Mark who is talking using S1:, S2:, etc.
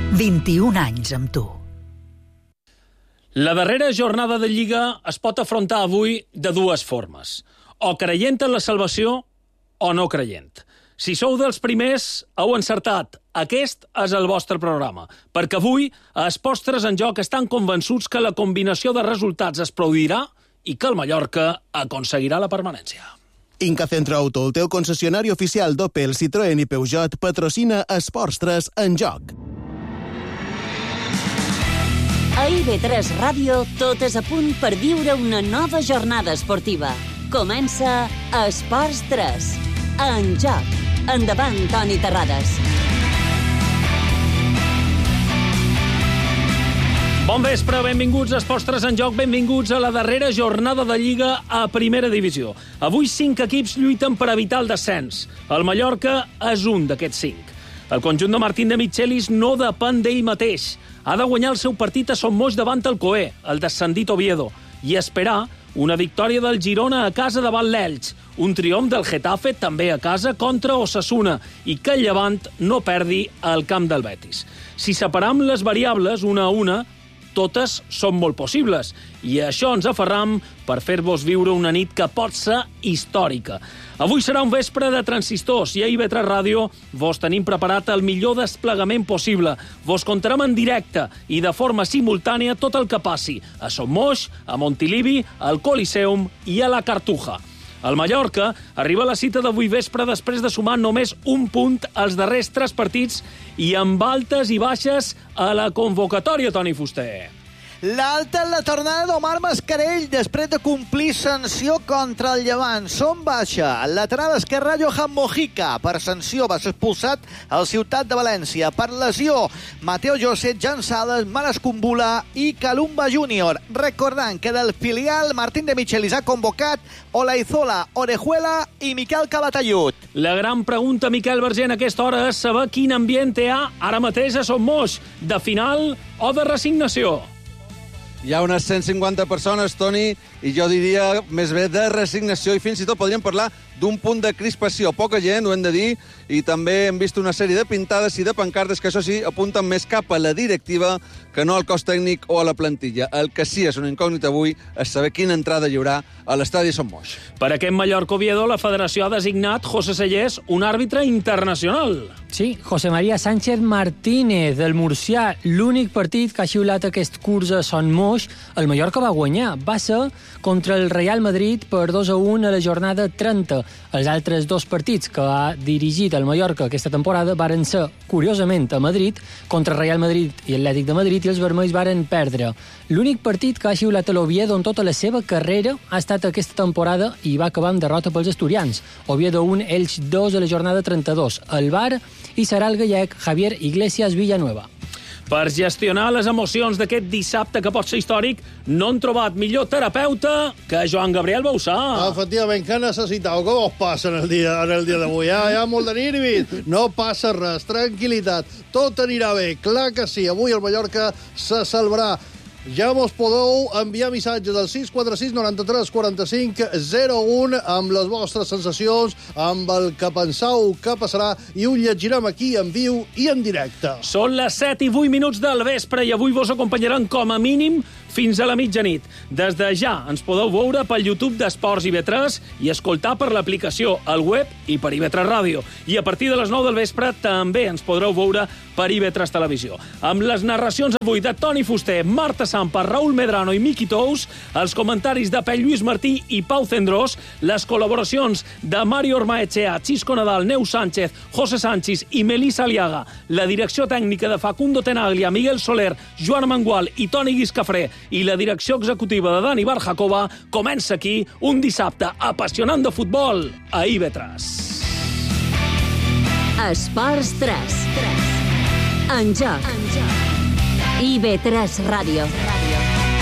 S1: 21 anys amb tu.
S2: La darrera jornada de Lliga es pot afrontar avui de dues formes. O creient en la salvació o no creient. Si sou dels primers, heu encertat. Aquest és el vostre programa. Perquè avui, a Esports 3 en Joc estan convençuts que la combinació de resultats es produirà i que el Mallorca aconseguirà la permanència.
S3: Inca Centro Auto, el teu concessionari oficial d'Opel, Citroën i Peugeot, patrocina Esports 3 en Joc.
S4: A IB3 Ràdio, tot és a punt per viure una nova jornada esportiva. Comença Esports 3 en Joc. Endavant, Toni Terrades.
S2: Bon vespre, benvinguts a Esports 3 en Joc, benvinguts a la darrera jornada de Lliga a Primera Divisió. Avui 5 equips lluiten per evitar el descens. El Mallorca és un d'aquests 5. El conjunt de Martín de Michelis no depèn d'ell mateix. Ha de guanyar el seu partit a Son Moix davant el Coé, el descendit Oviedo, i esperar una victòria del Girona a casa davant l'Elx, un triomf del Getafe també a casa contra Osasuna i que el Llevant no perdi al camp del Betis. Si separam les variables una a una, totes són molt possibles i a això ens aferram per fer-vos viure una nit que pot ser històrica. Avui serà un vespre de transistors i a IB3 Ràdio vos tenim preparat el millor desplegament possible. Vos contarem en directe i de forma simultània tot el que passi a Son Moix, a Montilivi, al Coliseum i a la Cartuja. El Mallorca arriba a la cita d'avui vespre després de sumar només un punt als darrers 3 partits i amb altes i baixes a la convocatòria, Toni Fuster.
S5: L'alta en la tornada d'Omar Mascarell després de complir sanció contra el Llevant. Som baixa. El lateral esquerre Johan Mojica. Per sanció va ser expulsat al Ciutat de València. Per lesió, Mateo José, Jan Sales, Maras Kumbula i Calumba Júnior. Recordant que del filial Martín de Michelis ha convocat Olaizola, Orejuela i Miquel Calatayud.
S2: La gran pregunta, Miquel Vergent, a aquesta hora és saber quin ambient hi ha ara mateix a Son Moix, de final o de resignació.
S6: Hi ha unes 150 persones, Toni, i jo diria més bé de resignació i fins i tot podríem parlar d'un punt de crispació. Poca gent, ho hem de dir, i també hem vist una sèrie de pintades i de pancartes que, això sí, apunten més cap a la directiva que no al cos tècnic o a la plantilla. El que sí és una incògnita avui és saber quina entrada hi haurà a l'estadi Son Moix.
S2: Per aquest Mallorca-Oviedo, la federació ha designat José Sellés un àrbitre internacional.
S7: Sí, José María Sánchez Martínez, del Murcià. L'únic partit que ha xiulat aquest curs a Son Moix, el Mallorca va guanyar. Va ser contra el Real Madrid per 2-1 a la jornada 30. Els altres 2 partits que ha dirigit el Mallorca aquesta temporada varen ser, curiosament, a Madrid, contra el Real Madrid i Atlètic de Madrid, i els vermells varen perdre. L'únic partit que ha xiulat a l'Oviedo en tota la seva carrera ha estat aquesta temporada i va acabar amb derrota pels asturians. Oviedo 1, Elx 2 a la jornada 32. El Bar i serà el gallec Javier Iglesias Villanueva.
S2: Per gestionar les emocions d'aquest dissabte que pot ser històric, no han trobat millor terapeuta que Joan Gabriel Bausà.
S8: Efectivament, què necessitau? Com us passa en el dia d'avui? Hi ha molt de nervis? No passa res, tranquil·litat. Tot anirà bé, clar que sí. Avui el Mallorca se salvarà. Ja mos podeu enviar missatges al 646 93 45 01 amb les vostres sensacions, amb el que penseu que passarà, i ho llegirem aquí en viu i en directe.
S2: Són les 7:08 del vespre i avui vos acompanyaran com a mínim fins a la mitjanit. Des de ja ens podeu veure pel YouTube d'Esports IB3 i escoltar per l'aplicació al web i per IB3 Ràdio. I a partir de les 9 del vespre també ens podreu veure per IB3 Televisió. Amb les narracions avui de Toni Fuster, Marta Sampa, Raúl Medrano i Miqui Tous, els comentaris de Pell Lluís Martí i Pau Cendrós, les col·laboracions de Mario Ormaechea, Xisco Nadal, Neus Sánchez, José Sánchez i Melissa Aliaga, la direcció tècnica de Facundo Tenaglia, Miguel Soler, Joan Mangual i Toni Guiscafré, i la direcció executiva de Dani Barjacova, comença aquí un dissabte apassionant de futbol a IB3.
S4: Esports 3 en Joc. IB3 Ràdio.